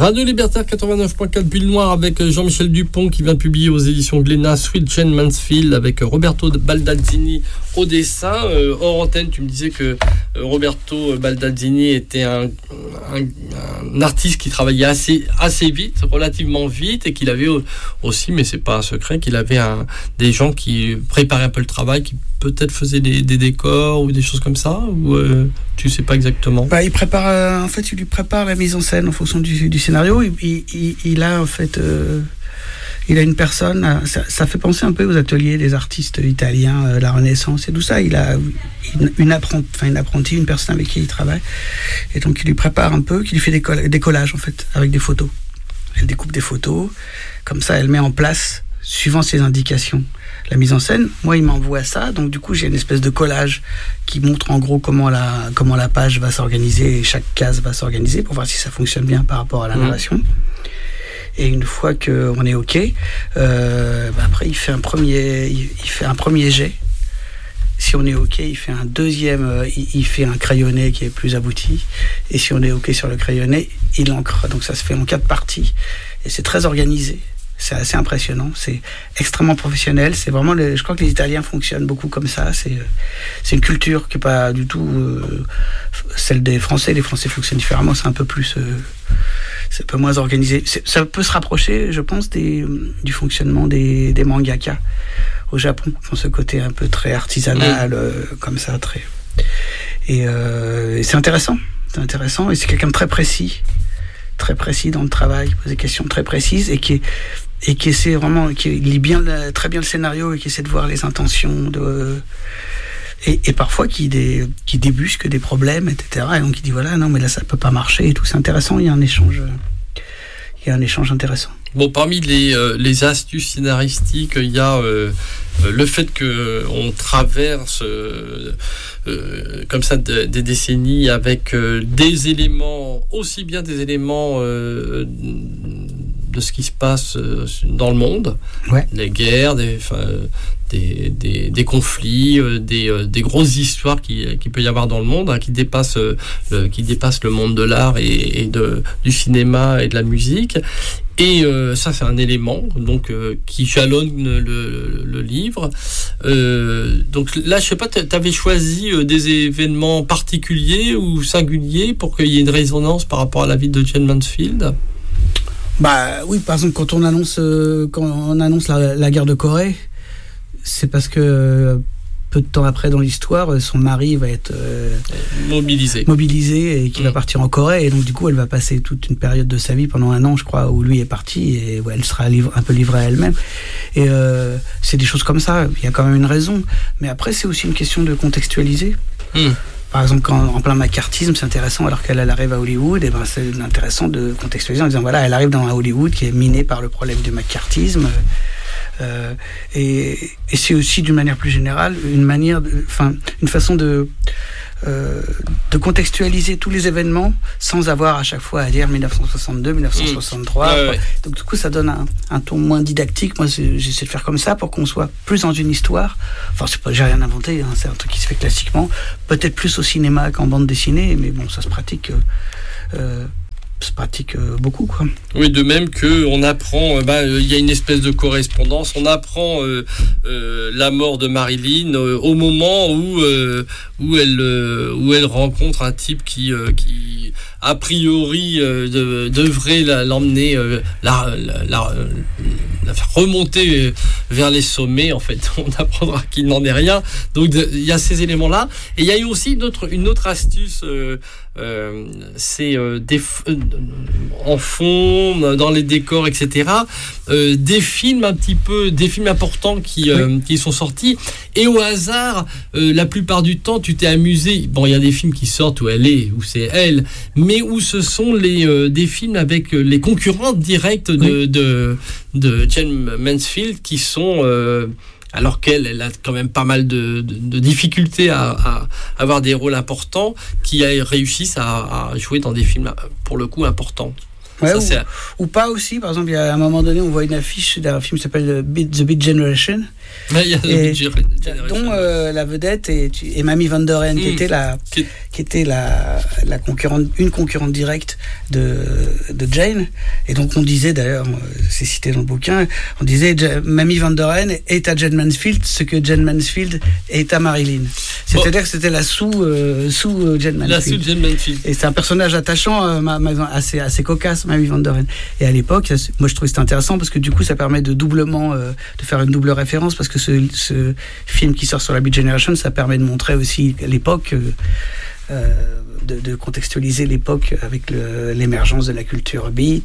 Radio Libertaire 89.4 Bulle Noire avec Jean-Michel Dupont qui vient de publier aux éditions Glénat Sweet Jane Mansfield avec Roberto Baldassini au dessin. Hors antenne, tu me disais que Roberto Baldassini était un artiste qui travaillait assez vite, relativement vite, et qu'il avait aussi, mais c'est pas un secret, qu'il avait des gens qui préparaient un peu le travail, qui peut-être faisaient des décors ou des choses comme ça, ou tu sais pas exactement? Il prépare, il lui prépare la mise en scène en fonction du scénario. Il a en fait, il a une personne. Ça fait penser un peu aux ateliers des artistes italiens, la Renaissance et tout ça. Il a une apprentie, une personne avec qui il travaille, et donc il lui prépare un peu, qui lui fait des collages en fait avec des photos. Elle découpe des photos, comme ça elle met en place suivant ses indications la mise en scène. Moi, il m'envoie ça, donc du coup j'ai une espèce de collage qui montre en gros comment la page va s'organiser et chaque case va s'organiser pour voir si ça fonctionne bien par rapport à la narration. Et une fois qu'on est OK, après il fait un premier jet. Si on est OK, il fait un deuxième, il fait un crayonné qui est plus abouti. Et si on est OK sur le crayonné, il encre. Donc ça se fait en 4 parties. Et c'est très organisé. C'est assez impressionnant. C'est extrêmement professionnel. C'est vraiment, je crois que les Italiens fonctionnent beaucoup comme ça. C'est une culture qui n'est pas du tout celle des Français. Les Français fonctionnent différemment. C'est un peu plus... c'est un peu moins organisé. Ça peut se rapprocher, je pense, du fonctionnement des mangaka au Japon, dans ce côté un peu très artisanal, comme ça, très... Et c'est intéressant. C'est intéressant, et c'est quelqu'un de très précis dans le travail, qui pose des questions très précises, et qui essaie vraiment, qui lit très bien le scénario, et qui essaie de voir les intentions, et parfois qui débusque des problèmes, etc. Et donc il dit voilà, non mais là ça peut pas marcher et tout. C'est intéressant, il y a un échange intéressant. Bon, parmi les astuces scénaristiques, il y a le fait que on traverse comme ça des décennies avec des éléments, aussi bien des éléments de ce qui se passe dans le monde, les guerres, des conflits, des grosses histoires qui peut y avoir dans le monde, qui dépassent le monde de l'art et du cinéma et de la musique. Et ça, c'est un élément donc qui jalonne le livre. Donc là, je sais pas, tu avais choisi des événements particuliers ou singuliers pour qu'il y ait une résonance par rapport à la vie de Jane Mansfield? Oui, par exemple, quand on annonce la guerre de Corée, c'est parce que peu de temps après dans l'histoire, son mari va être mobilisé et qui va partir en Corée, et donc du coup elle va passer toute une période de sa vie pendant 1 an, je crois, où lui est parti, et où elle sera un peu livrée à elle-même. Et c'est des choses comme ça, il y a quand même une raison, mais après c'est aussi une question de contextualiser. Par exemple, quand en plein macartisme, c'est intéressant, alors qu'elle arrive à Hollywood, et c'est intéressant de contextualiser en disant voilà, elle arrive dans un Hollywood qui est miné par le problème du macartisme. Et c'est aussi, d'une manière plus générale, une façon de contextualiser tous les événements sans avoir à chaque fois à dire 1962, 1963. Donc du coup, ça donne un ton moins didactique. Moi, j'essaie de faire comme ça pour qu'on soit plus dans une histoire. Enfin, j'ai rien inventé, c'est un truc qui se fait classiquement. Peut-être plus au cinéma qu'en bande dessinée, mais bon, ça se pratique. Beaucoup, quoi. Oui, de même que on apprend, il y a une espèce de correspondance. On apprend la mort de Marilyn au moment où elle rencontre un type qui a priori devrait l'emmener, la faire remonter vers les sommets. En fait, on apprendra qu'il n'en est rien. Donc il y a ces éléments-là, et il y a eu aussi une autre astuce. C'est en fond, dans les décors, etc. Des films importants qui sont sortis, et au hasard, la plupart du temps, tu t'es amusé. Bon, il y a des films qui sortent où c'est elle, mais où ce sont des films avec les concurrentes directes de Jane Mansfield, qui sont alors qu'elle a quand même pas mal de difficultés à avoir des rôles importants, qui réussissent à jouer dans des films pour le coup importants. Ouais, ou pas aussi. Par exemple, il y a un moment donné, on voit une affiche d'un film qui s'appelle The Beat Generation, dont la vedette est Mamie Van Der Ven, qui était la concurrente, une concurrente directe de Jane. Et donc on disait d'ailleurs, c'est cité dans le bouquin, on disait Mamie Van Doren est à Jane Mansfield ce que Jane Mansfield est à Marilyn. C'est-à-dire que c'était la sous Jane Mansfield. La sous Jane Mansfield. Et c'est un personnage attachant, assez cocasse, Mamie Van Doren. Et à l'époque, moi je trouvais c'était intéressant parce que du coup ça permet de doublement de faire une double référence, parce que ce film qui sort sur la Beat Generation, ça permet de montrer aussi l'époque, de contextualiser l'époque avec l'émergence de la culture beat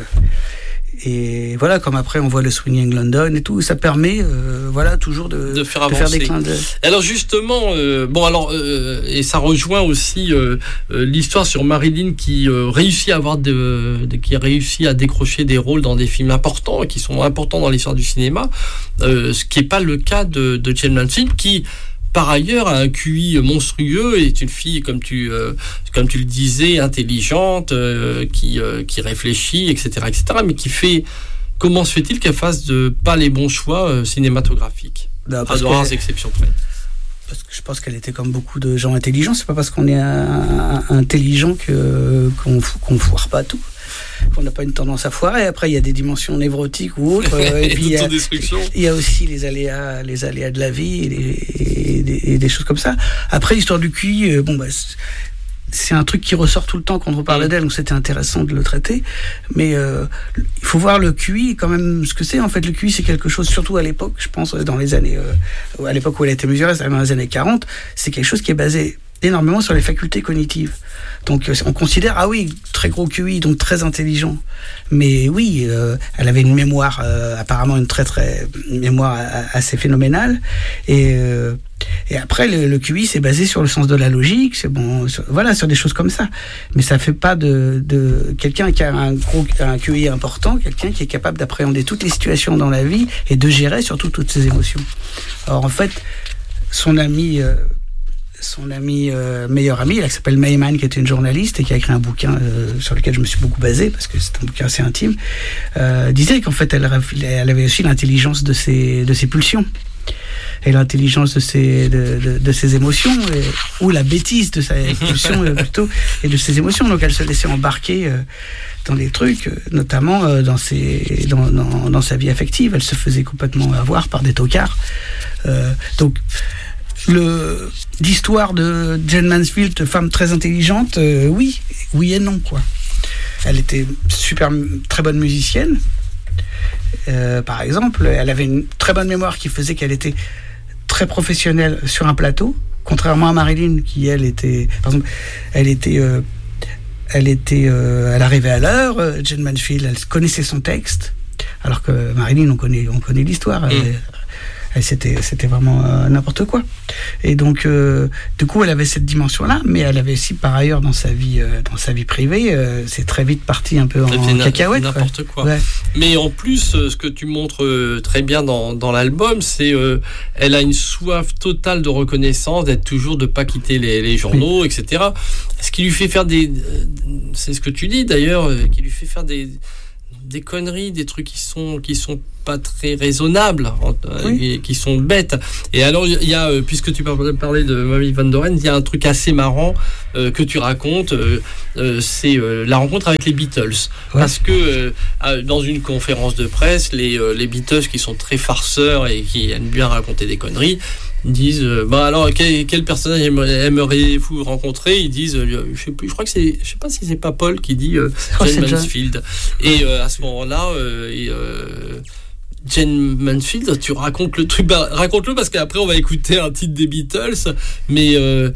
et voilà, comme après on voit le Swinging London et tout, ça permet toujours de faire des clins d'œil. Alors justement, et ça rejoint aussi l'histoire sur Marilyn qui réussit à décrocher des rôles dans des films importants, qui sont importants dans l'histoire du cinéma, ce qui n'est pas le cas de Jane Mansfield, qui par ailleurs a un QI monstrueux et est une fille, comme tu le disais, intelligente, qui réfléchit, etc., mais qui fait... Comment se fait-il qu'elle fasse pas les bons choix cinématographiques, à de rares exceptions près? Parce que je pense qu'elle était comme beaucoup de gens intelligents. C'est pas parce qu'on est intelligent qu'on foire pas tout, qu'on n'a pas une tendance à foirer. Après, il y a des dimensions névrotiques ou autres. Et puis il y a aussi les aléas de la vie et des choses comme ça. Après, l'histoire du QI, c'est un truc qui ressort tout le temps quand on parle d'elle, donc c'était intéressant de le traiter. Mais il faut voir le QI quand même ce que c'est. En fait, le QI, c'est quelque chose, surtout à l'époque, je pense, dans les années, à l'époque où elle a été mesurée, c'est dans les années 40, c'est quelque chose qui est basé énormément sur les facultés cognitives. Donc on considère, très gros QI, donc très intelligent. Mais oui, elle avait une mémoire, apparemment une mémoire assez phénoménale. Et après, le QI, c'est basé sur le sens de la logique, sur des choses comme ça. Mais ça fait pas de quelqu'un qui a un QI important, quelqu'un qui est capable d'appréhender toutes les situations dans la vie et de gérer surtout toutes ses émotions. Alors en fait, son meilleure amie, elle s'appelle Mae Mann, qui était une journaliste et qui a écrit un bouquin sur lequel je me suis beaucoup basé parce que c'est un bouquin assez intime, disait qu'en fait elle avait aussi l'intelligence de ses pulsions et l'intelligence de ses émotions, ou la bêtise de sa pulsion plutôt, et de ses émotions. Donc elle se laissait embarquer dans des trucs, notamment dans sa vie affective. Elle se faisait complètement avoir par des tocards. Donc l'histoire de Jane Mansfield, femme très intelligente, oui et non, quoi. Elle était très bonne musicienne. Par exemple, elle avait une très bonne mémoire qui faisait qu'elle était très professionnelle sur un plateau, contrairement à Marilyn qui, elle, était... Par exemple, elle arrivait à l'heure. Jane Mansfield, elle connaissait son texte, alors que Marilyn, on connaît l'histoire. C'était vraiment n'importe quoi. Et donc, du coup, elle avait cette dimension-là, mais elle avait aussi, par ailleurs, dans sa vie privée, c'est très vite parti un peu en cacahuète. N'importe quoi. Ouais. Mais en plus, ce que tu montres très bien dans l'album, c'est elle a une soif totale de reconnaissance, de pas quitter les journaux, etc. Ce qui lui fait faire c'est ce que tu dis d'ailleurs, qui lui fait faire des conneries, des trucs qui sont pas très raisonnables, et qui sont bêtes. Et alors il y a, puisque tu parlais de Mamie Van Doren, il y a un truc assez marrant que tu racontes, c'est la rencontre avec les Beatles, parce que dans une conférence de presse, les Beatles, qui sont très farceurs et qui aiment bien raconter des conneries, disent alors quel personnage aimeriez-vous rencontrer? Ils disent je crois que je sais pas si c'est pas Paul qui dit Jane Mansfield. Et à ce moment-là, Jane Mansfield, tu racontes le truc, raconte-le, parce qu'après on va écouter un titre des Beatles, mais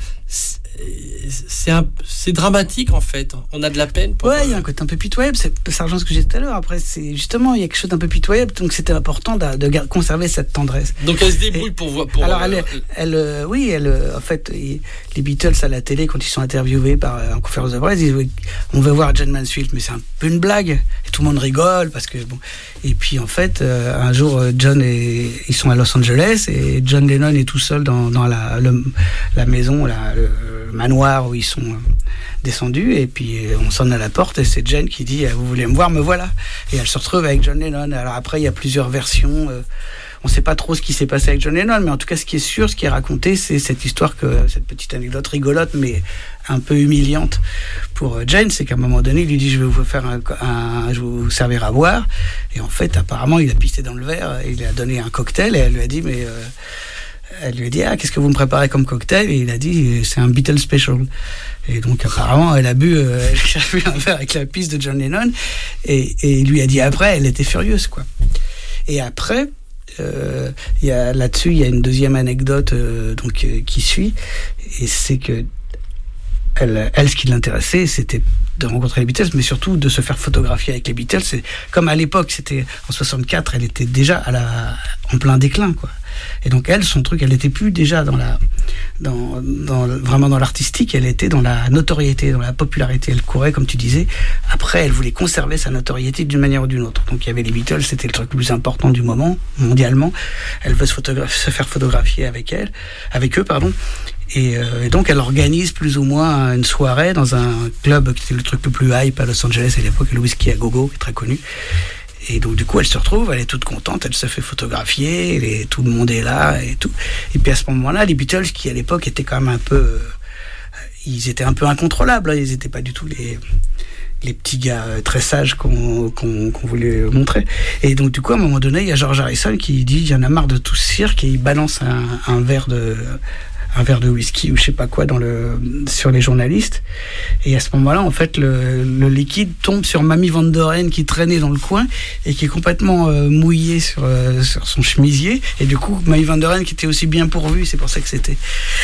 c'est dramatique en fait. On a de la peine. Il y a un côté un peu pitoyable. Ça rejoint ce que j'ai dit tout à l'heure. Après, c'est justement, il y a quelque chose d'un peu pitoyable. Donc c'était important de conserver cette tendresse. Donc elle se débrouille pour. Alors en fait, les Beatles à la télé, quand ils sont interviewés en conférence de presse, ils disent on veut voir Jane Mansfield, mais c'est un peu une blague. Et tout le monde rigole parce que bon. Et puis en fait, un jour, ils sont à Los Angeles et John Lennon est tout seul dans la maison, le manoir où ils sont descendus, et puis on sonne à la porte et c'est Jane qui dit vous voulez me voir, me voilà. Et elle se retrouve avec John Lennon. Alors après, il y a plusieurs versions. on sait pas trop ce qui s'est passé avec John Lennon, mais en tout cas, ce qui est sûr, ce qui est raconté, c'est cette histoire cette petite anecdote rigolote, mais un peu humiliante pour Jane, c'est qu'à un moment donné, il lui dit, je vais vous faire je vais vous servir à boire. Et en fait, apparemment, il a pissé dans le verre, il lui a donné un cocktail, et elle lui a dit, elle lui a dit, qu'est-ce que vous me préparez comme cocktail? Et il a dit, c'est un Beatles Special. Et donc, apparemment, elle a bu un verre avec la pisse de John Lennon. Et il lui a dit après, elle était furieuse, quoi. Et après, là-dessus, il y a une deuxième anecdote qui suit. Et c'est que elle, ce qui l'intéressait, c'était de rencontrer les Beatles, mais surtout de se faire photographier avec les Beatles. Comme à l'époque, c'était en 64, elle était déjà en plein déclin, quoi. Et donc elle, son truc, elle n'était plus déjà vraiment dans l'artistique, elle était dans la notoriété, dans la popularité. Elle courait, comme tu disais. Après, elle voulait conserver sa notoriété d'une manière ou d'une autre. Donc il y avait les Beatles, c'était le truc le plus important du moment, mondialement. Elle veut se faire photographier avec eux. Et donc elle organise plus ou moins une soirée dans un club qui était le truc le plus hype à Los Angeles à l'époque, le Whisky à Gogo, qui est très connu. Et donc du coup elle se retrouve, elle est toute contente, elle se fait photographier, tout le monde est là et tout. Et puis à ce moment-là, les Beatles, qui à l'époque étaient quand même ils étaient un peu incontrôlables, hein, ils n'étaient pas du tout les petits gars très sages qu'on voulait montrer. Et donc du coup à un moment donné, il y a George Harrison qui dit, il y en a marre de tout ce cirque, et il balance un verre de whisky ou je sais pas quoi sur les journalistes. Et à ce moment-là, en fait, le liquide tombe sur Mamie Van Doren qui traînait dans le coin et qui est complètement mouillée sur son chemisier. Et du coup, Mamie Van Doren, qui était aussi bien pourvue, c'est pour ça que c'était,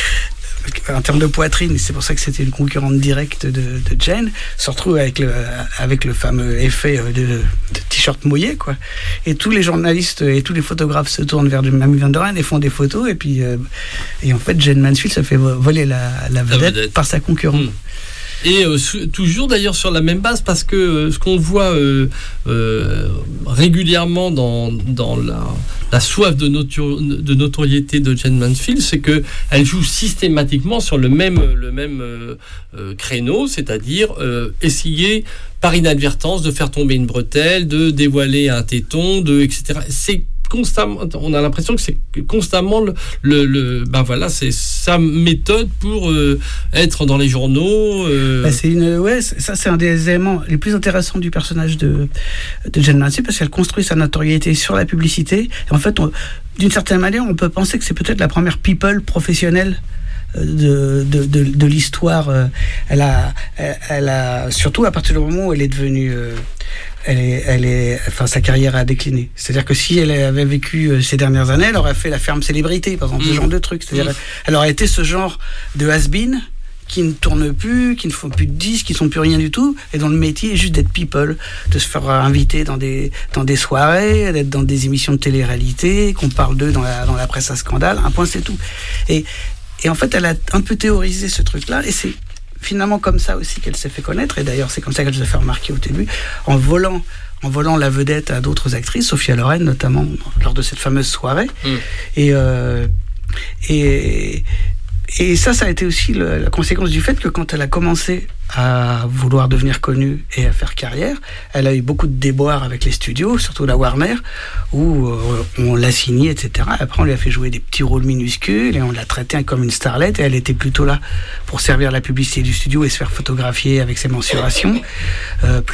en termes de poitrine, c'est pour ça que c'était une concurrente directe de Jane, se retrouve avec le fameux effet de t-shirt mouillé, quoi. Et tous les journalistes et tous les photographes se tournent vers Mamie Van Doren et font des photos, et puis et en fait Jane Mansfield se fait voler la vedette par sa concurrente. Et toujours d'ailleurs sur la même base, parce que ce qu'on voit régulièrement dans la soif de notoriété de Jane Mansfield, c'est que elle joue systématiquement sur le même créneau, c'est-à-dire essayer par inadvertance de faire tomber une bretelle, de dévoiler un téton, etc. C'est constamment, on a l'impression que c'est constamment c'est sa méthode pour être dans les journaux. Ça c'est un des éléments les plus intéressants du personnage de Jane Mansfield, parce qu'elle construit sa notoriété sur la publicité. Et en fait, d'une certaine manière, on peut penser que c'est peut-être la première people professionnelle de l'histoire. Elle a surtout à partir du moment où elle est devenue sa carrière a décliné. C'est-à-dire que si elle avait vécu ces dernières années, elle aurait fait la ferme célébrité, par exemple, ce genre de truc. C'est-à-dire, elle aurait été ce genre de has-been qui ne tournent plus, qui ne font plus de disques, qui ne sont plus rien du tout, et dont le métier est juste d'être people, de se faire inviter dans des soirées, d'être dans des émissions de télé-réalité, qu'on parle d'eux dans la presse à scandale. Un point, c'est tout. Et en fait, elle a un peu théorisé ce truc-là, et c'est finalement comme ça aussi qu'elle s'est fait connaître. Et d'ailleurs, c'est comme ça qu'elle s'est fait remarquer au début, en volant la vedette à d'autres actrices, Sophia Loren notamment, lors de cette fameuse soirée. Et ça a été aussi la conséquence du fait que quand elle a commencé à vouloir devenir connue et à faire carrière, elle a eu beaucoup de déboires avec les studios, surtout la Warner, où on l'a signée, etc. Après, on lui a fait jouer des petits rôles minuscules et on l'a traitée comme une starlette, et elle était plutôt là pour servir la publicité du studio et se faire photographier avec ses mensurations.